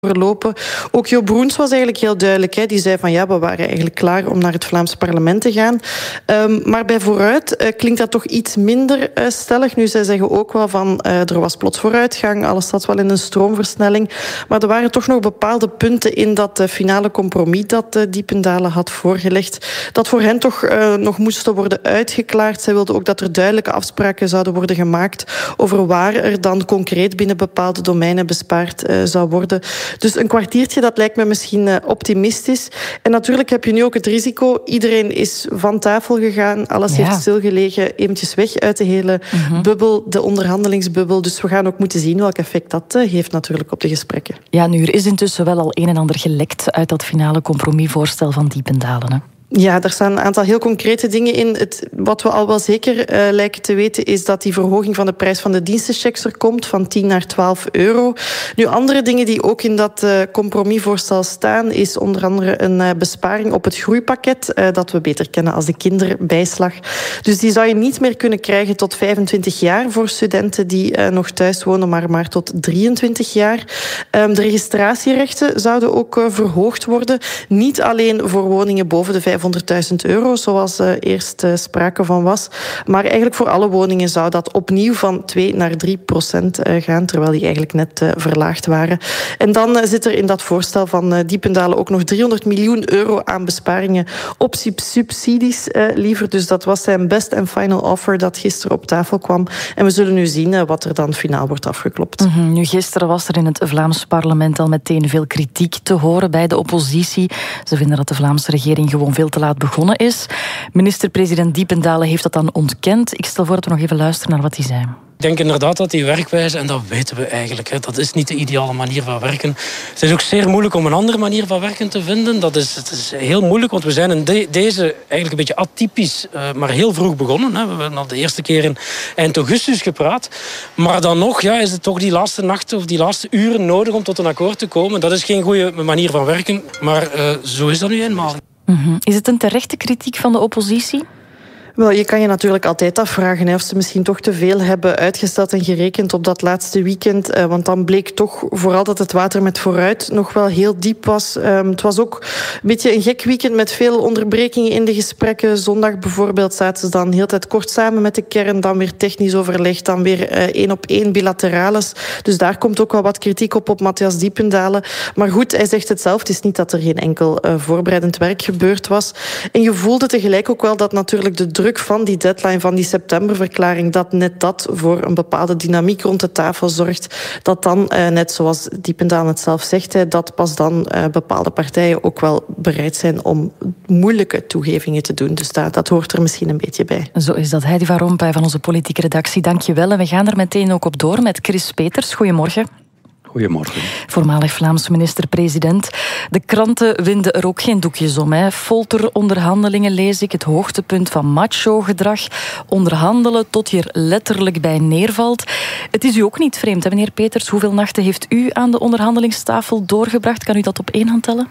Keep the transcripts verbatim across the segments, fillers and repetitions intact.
verlopen. Ook Jo Broens was eigenlijk heel duidelijk. Hè. Die zei van ja, we waren eigenlijk klaar om naar het Vlaams parlement te gaan. Um, maar bij Vooruit uh, klinkt dat toch iets minder uh, stellig. Nu, zij zeggen ook wel van uh, er was plots vooruitgang, alles zat wel in een stroomversnelling. Maar er waren toch nog bepaalde punten in dat uh, finale compromis dat uh, Diependalen had voorgelegd, dat voor hen toch uh, nog moesten worden uitgeklaard. Zij wilden ook dat er duidelijke afspraken zouden worden gemaakt over waar er dan concreet binnen bepaalde domeinen bespaard uh, zou worden. Dus een kwartiertje, dat lijkt me misschien uh, optimistisch. En natuurlijk heb je nu ook het risico, iedereen is van tafel gegaan, alles ja. heeft stilgelegen, eventjes weg uit de hele mm-hmm. bubbel, de onderhandelingsbubbel. Dus we gaan ook moeten zien welk effect dat uh, heeft natuurlijk op de gesprekken. Ja, nu, er is intussen wel al een en ander gelekt uit dat finale compromisvoorstel van Diependalen, hè? Ja, daar staan een aantal heel concrete dingen in. Het, wat we al wel zeker uh, lijken te weten is dat die verhoging van de prijs van de dienstenchecks er komt, van tien naar twaalf euro. Nu, andere dingen die ook in dat uh, compromisvoorstel staan, is onder andere een uh, besparing op het groeipakket, uh, dat we beter kennen als de kinderbijslag. Dus die zou je niet meer kunnen krijgen tot vijfentwintig jaar voor studenten die uh, nog thuis wonen, maar maar tot drieëntwintig jaar. Um, de registratierechten zouden ook uh, verhoogd worden. Niet alleen voor woningen boven de vijfhonderdduizend euro, zoals uh, eerst uh, sprake van was. Maar eigenlijk voor alle woningen zou dat opnieuw van twee naar drie procent uh, gaan, terwijl die eigenlijk net uh, verlaagd waren. En dan uh, zit er in dat voorstel van uh, Diependalen ook nog driehonderd miljoen euro aan besparingen op subsidies uh, liever. Dus dat was zijn best and final offer dat gisteren op tafel kwam. En we zullen nu zien uh, wat er dan finaal wordt afgeklopt. Mm-hmm. Nu, gisteren was er in het Vlaams parlement al meteen veel kritiek te horen bij de oppositie. Ze vinden dat de Vlaamse regering gewoon veel te laat begonnen is. Minister-president Diependalen heeft dat dan ontkend. Ik stel voor dat we nog even luisteren naar wat hij zei. Ik denk inderdaad dat die werkwijze, en dat weten we eigenlijk, hè, dat is niet de ideale manier van werken. Het is ook zeer moeilijk om een andere manier van werken te vinden. Dat is, het is heel moeilijk, want we zijn in de, deze eigenlijk een beetje atypisch, uh, maar heel vroeg begonnen. Hè. We hebben al de eerste keer in eind augustus gepraat. Maar dan nog ja, is het toch die laatste nachten of die laatste uren nodig om tot een akkoord te komen. Dat is geen goede manier van werken, maar uh, zo is dat nu eenmaal. Mm-hmm. Is het een terechte kritiek van de oppositie? Wel, je kan je natuurlijk altijd afvragen hè, of ze misschien toch te veel hebben uitgesteld en gerekend op dat laatste weekend. Uh, want dan bleek toch vooral dat het water met Vooruit nog wel heel diep was. Um, het was ook een beetje een gek weekend met veel onderbrekingen in de gesprekken. Zondag bijvoorbeeld zaten ze dan de hele tijd kort samen met de kern, dan weer technisch overleg, dan weer uh, één op één bilaterales. Dus daar komt ook wel wat kritiek op op Matthias Diependalen. Maar goed, hij zegt het zelf, het is niet dat er geen enkel uh, voorbereidend werk gebeurd was. En je voelde tegelijk ook wel dat natuurlijk de druk van die deadline, van die septemberverklaring, dat net dat voor een bepaalde dynamiek rond de tafel zorgt, dat dan, uh, net zoals Diependalen het zelf zegt, hè, dat pas dan uh, bepaalde partijen ook wel bereid zijn om moeilijke toegevingen te doen. Dus dat, dat hoort er misschien een beetje bij. Zo is dat. Heidi van Rompuy van onze politieke redactie, dank je wel. En we gaan er meteen ook op door met Chris Peters. Goedemorgen. Goedemorgen. Voormalig Vlaams minister-president. De kranten winden er ook geen doekjes om. Hè. Folteronderhandelingen lees ik, het hoogtepunt van macho-gedrag. Onderhandelen tot je er letterlijk bij neervalt. Het is u ook niet vreemd, hè, meneer Peters. Hoeveel nachten heeft u aan de onderhandelingstafel doorgebracht? Kan u dat op één hand tellen?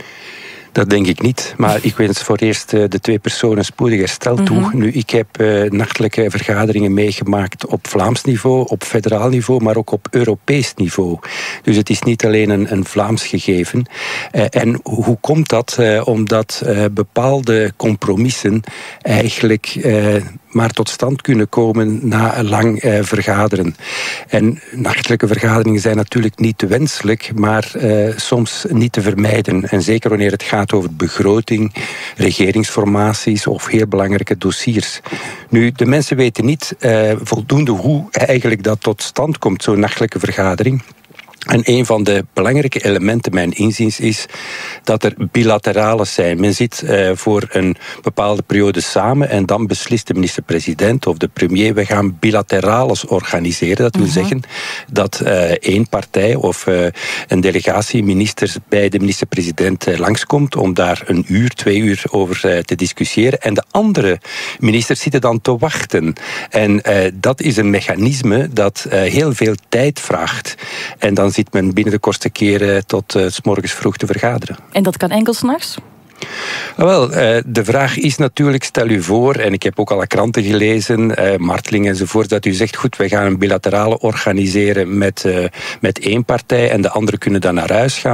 Dat denk ik niet, maar ik wens voor eerst de twee personen spoedig herstel toe. Mm-hmm. Nu, ik heb uh, nachtelijke vergaderingen meegemaakt op Vlaams niveau, op federaal niveau, maar ook op Europees niveau. Dus het is niet alleen een, een Vlaams gegeven. Uh, en hoe komt dat? Uh, omdat uh, bepaalde compromissen eigenlijk Uh, maar tot stand kunnen komen na lang uh, vergaderen. En nachtelijke vergaderingen zijn natuurlijk niet te wenselijk, maar uh, soms niet te vermijden. En zeker wanneer het gaat over begroting, regeringsformaties of heel belangrijke dossiers. Nu, de mensen weten niet uh, voldoende hoe eigenlijk dat tot stand komt, zo'n nachtelijke vergadering. En een van de belangrijke elementen, mijn inziens, is dat er bilaterales zijn. Men zit uh, voor een bepaalde periode samen en dan beslist de minister-president of de premier, we gaan bilaterales organiseren. Dat wil uh-huh. zeggen dat uh, één partij of uh, een delegatie ministers bij de minister-president uh, langskomt om daar een uur, twee uur over uh, te discussiëren. En de andere ministers zitten dan te wachten. En uh, dat is een mechanisme dat uh, heel veel tijd vraagt. En dan zit men binnen de kortste keren tot uh, 's morgens vroeg te vergaderen. En dat kan enkel 's nachts? Wel, de vraag is natuurlijk, stel u voor, en ik heb ook alle kranten gelezen, Marteling enzovoort, dat u zegt, goed, wij gaan een bilaterale organiseren met, met één partij en de anderen kunnen dan naar huis gaan.